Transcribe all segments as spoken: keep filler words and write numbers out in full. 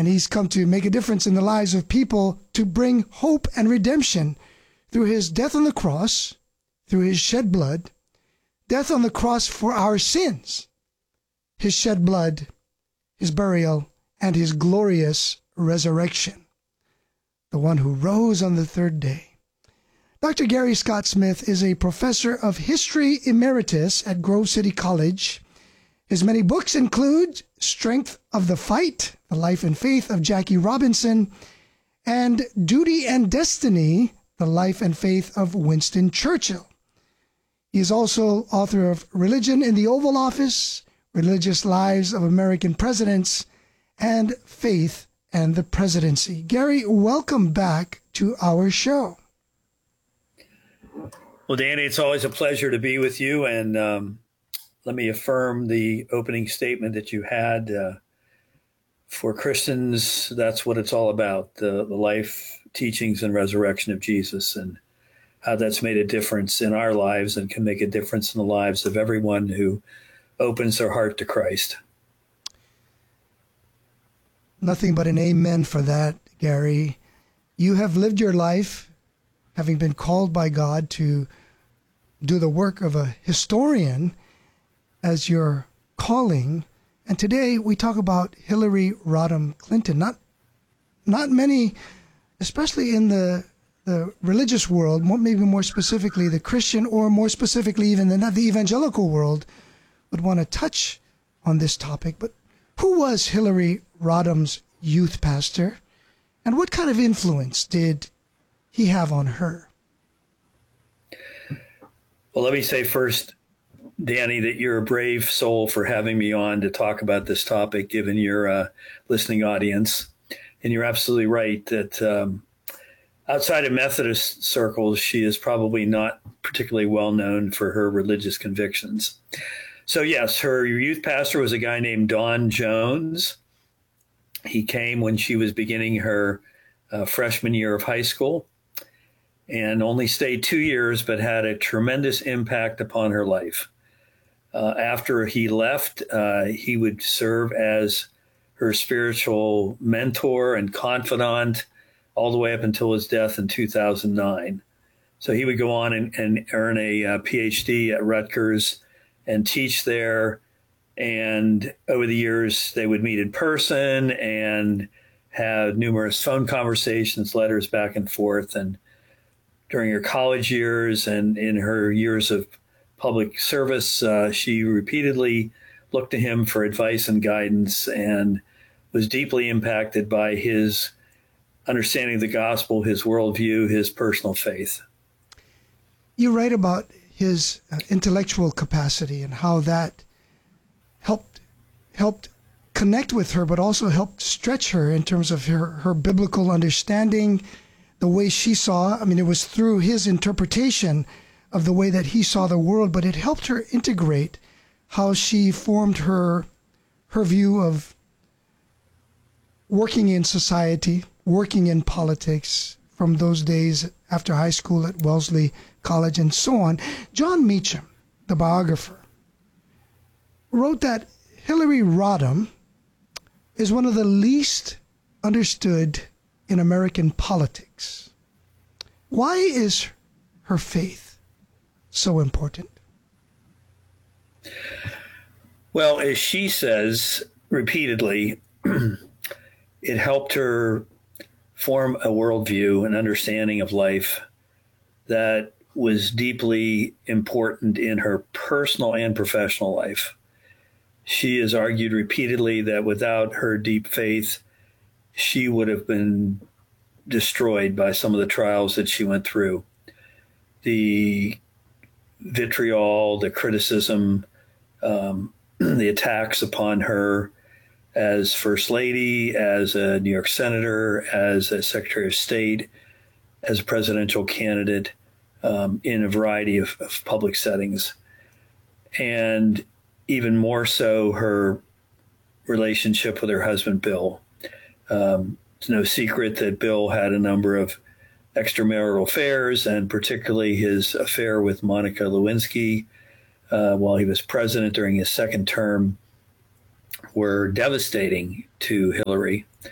and he's come to make a difference in the lives of people to bring hope and redemption through his death on the cross, through his shed blood, death on the cross for our sins, his shed blood, his burial, and his glorious resurrection, the one who rose on the third day. Doctor Gary Scott Smith is a professor of history emeritus at Grove City College. His many books include Strength of the Fight, The Life and Faith of Jackie Robinson, and Duty and Destiny, The Life and Faith of Winston Churchill. He is also author of Religion in the Oval Office, Religious Lives of American Presidents, and Faith and the Presidency. Gary, welcome back to our show. Well, Danny, it's always a pleasure to be with you. And um, let me affirm the opening statement that you had. Uh, for Christians, that's what it's all about, the, the life, teachings, and resurrection of Jesus, and how that's made a difference in our lives and can make a difference in the lives of everyone who opens their heart to Christ. Nothing but an amen for that, Gary. You have lived your life having been called by God to do the work of a historian as your calling. And today we talk about Hillary Rodham Clinton. Not not many, especially in the the religious world, maybe more specifically the Christian, or more specifically even the, the evangelical world, would want to touch on this topic. But who was Hillary Rodham's youth pastor, and what kind of influence did he have on her? Well, let me say first, Danny, that you're a brave soul for having me on to talk about this topic, given your uh, listening audience. And you're absolutely right that um, outside of Methodist circles, she is probably not particularly well known for her religious convictions. So yes, her youth pastor was a guy named Don Jones. He came when she was beginning her uh, freshman year of high school, and only stayed two years, but had a tremendous impact upon her life. Uh, after he left, uh, he would serve as her spiritual mentor and confidant all the way up until his death in two thousand nine. So he would go on and, and earn a uh, P H D at Rutgers and teach there. And over the years, they would meet in person and have numerous phone conversations, letters back and forth. And during her college years and in her years of public service, uh, she repeatedly looked to him for advice and guidance, and was deeply impacted by his understanding of the gospel, his worldview, his personal faith. You write about his uh, intellectual capacity and how that helped helped connect with her, but also helped stretch her in terms of her, her biblical understanding, the way she saw. I mean, it was through his interpretation of the way that he saw the world, but it helped her integrate how she formed her her view of working in society, working in politics from those days after high school at Wellesley College and so on. John Meacham, the biographer, wrote that Hillary Rodham is one of the least understood in American politics. Why is her faith so important? Well, as she says repeatedly, it helped her form a worldview, an understanding of life that was deeply important in her personal and professional life. She has argued repeatedly that without her deep faith, she would have been destroyed by some of the trials that she went through. The vitriol, the criticism, um, the attacks upon her as First Lady, as a New York Senator, as a Secretary of State, as a presidential candidate, um, in a variety of, of public settings. And even more so, her relationship with her husband, Bill. Um, it's no secret that Bill had a number of extramarital affairs, and particularly his affair with Monica Lewinsky uh, while he was president during his second term were devastating to Hillary.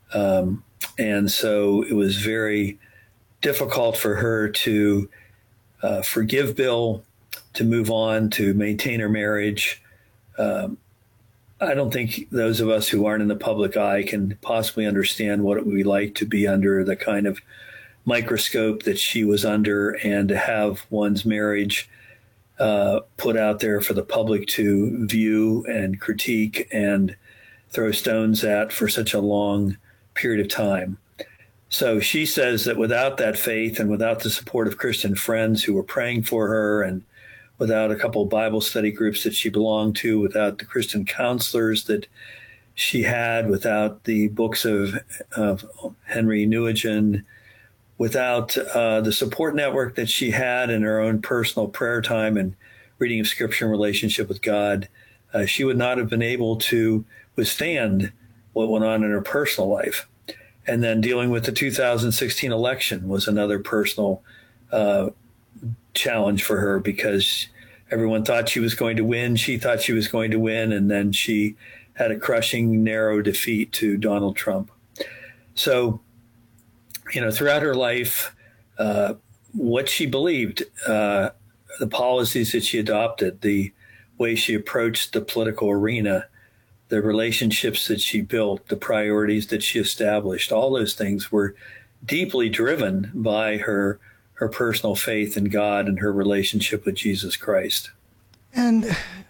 Um, and so it was very difficult for her to uh, forgive Bill, to move on, to maintain her marriage. Um, I don't think those of us who aren't in the public eye can possibly understand what it would be like to be under the kind of microscope that she was under, and to have one's marriage uh, put out there for the public to view and critique and throw stones at for such a long period of time. So she says that without that faith and without the support of Christian friends who were praying for her, and without a couple of Bible study groups that she belonged to, without the Christian counselors that she had, without the books of, of Henry Newigin, without uh, the support network that she had in her own personal prayer time and reading of Scripture and relationship with God, uh, she would not have been able to withstand what went on in her personal life. And then dealing with the two thousand sixteen election was another personal uh, challenge for her, because everyone thought she was going to win. She thought she was going to win. And then she had a crushing, narrow defeat to Donald Trump. So, you know, throughout her life, uh, what she believed, uh, the policies that she adopted, the way she approached the political arena, the relationships that she built, the priorities that she established, all those things were deeply driven by her her personal faith in God and her relationship with Jesus Christ. And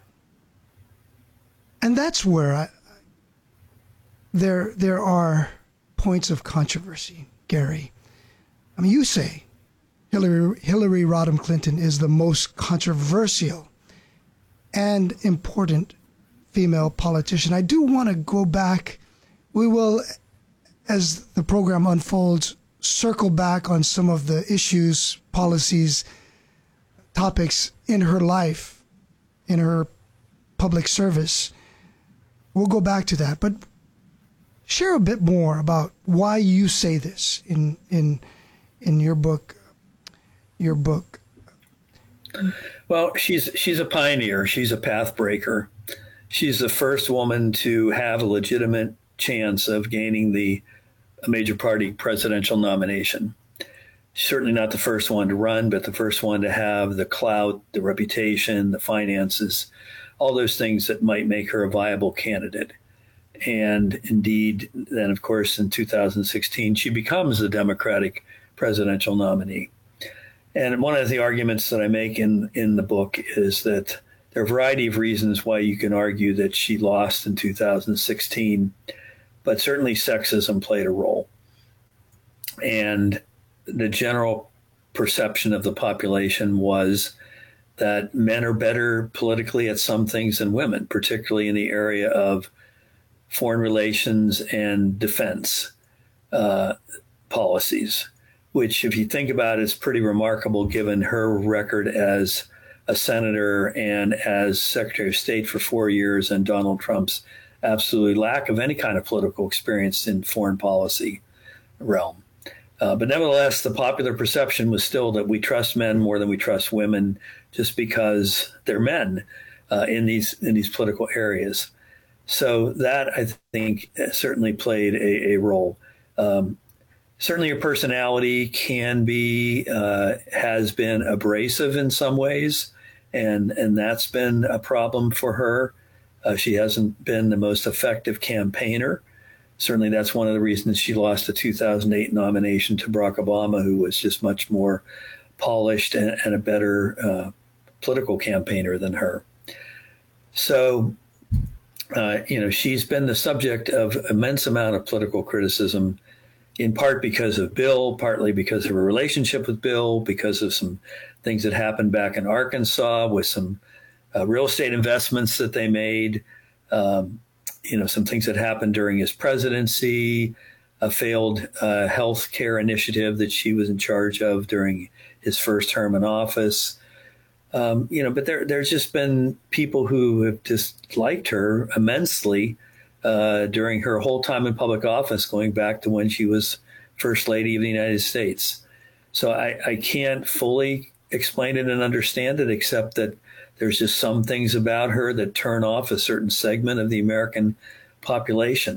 and that's where I, there there are points of controversy, Gary. I mean, you say Hillary Hillary Rodham Clinton is the most controversial and important female politician. I do want to go back. We will, as the program unfolds, circle back on some of the issues, policies, topics in her life, in her public service. We'll go back to that, but share a bit more about why you say this in in in your book. Your book. Well, she's she's a pioneer. She's a path breaker. She's the first woman to have a legitimate chance of gaining the a major party presidential nomination. Certainly not the first one to run, but the first one to have the clout, the reputation, the finances, all those things that might make her a viable candidate. And indeed, then, of course, in two thousand sixteen, she becomes the Democratic presidential nominee. And one of the arguments that I make in, in the book is that there are a variety of reasons why you can argue that she lost in two thousand sixteen, but certainly sexism played a role. And the general perception of the population was that men are better politically at some things than women, particularly in the area of foreign relations and defense uh, policies, which, if you think about it, is pretty remarkable given her record as a senator and as Secretary of State for four years and Donald Trump's absolutely lack of any kind of political experience in foreign policy realm. Uh, but nevertheless, the popular perception was still that we trust men more than we trust women just because they're men uh, in these in these political areas. So that, I think, certainly played a, a role. Um, certainly her personality can be, uh, has been abrasive in some ways, and, and that's been a problem for her. Uh, she hasn't been the most effective campaigner. Certainly that's one of the reasons she lost the two thousand eight nomination to Barack Obama, who was just much more polished and, and a better uh, political campaigner than her. So, uh, you know, she's been the subject of immense amount of political criticism, in part because of Bill, partly because of her relationship with Bill, because of some things that happened back in Arkansas with some uh, real estate investments that they made, um, you know, some things that happened during his presidency, a failed uh, health care initiative that she was in charge of during his first term in office. Um, you know, but there, there's just been people who have just liked her immensely uh, during her whole time in public office, going back to when she was First Lady of the United States. So I, I can't fully explain it and understand it, except that there's just some things about her that turn off a certain segment of the American population.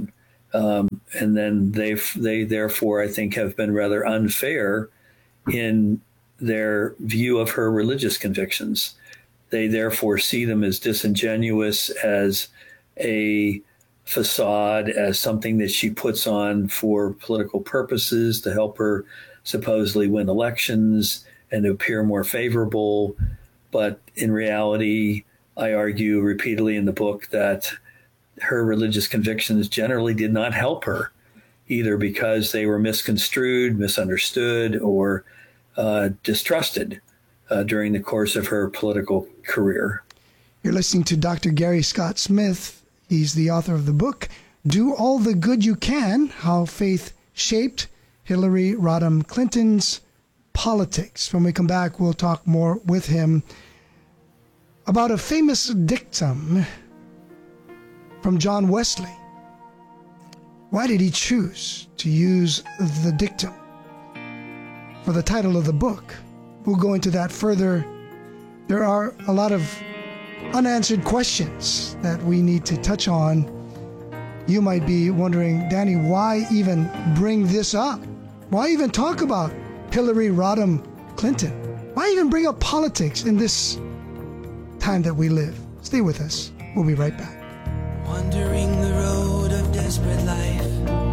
Um, and then they they therefore, I think, have been rather unfair in their view of her religious convictions. They therefore see them as disingenuous, as a facade, as something that she puts on for political purposes to help her supposedly win elections and to appear more favorable. But in reality, I argue repeatedly in the book that her religious convictions generally did not help her, either because they were misconstrued, misunderstood, or uh, distrusted uh, during the course of her political career. You're listening to Doctor Gary Scott Smith. He's the author of the book, Do All the Good You Can, How Faith Shaped Hillary Rodham Clinton's Politics. When we come back, we'll talk more with him about a famous dictum from John Wesley. Why did he choose to use the dictum for the title of the book? We'll go into that further. There are a lot of unanswered questions that we need to touch on. You might be wondering, Danny, why even bring this up? Why even talk about Hillary Rodham Clinton? Why even bring up politics in this time that we live? Stay with us. We'll be right back. Wandering the road of desperate life,